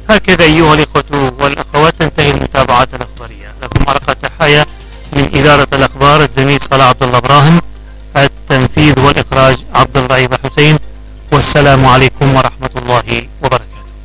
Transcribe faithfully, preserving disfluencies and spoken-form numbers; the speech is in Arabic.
هكذا أيها الإخوة والأخوات تنتهي المتابعات الأخبارية. لكم أرق تحايا من إدارة الأخبار الزميل صلاح عبد الله إبراهيم، التنفيذ والإخراج عبد الله حسين، والسلام عليكم ورحمة الله.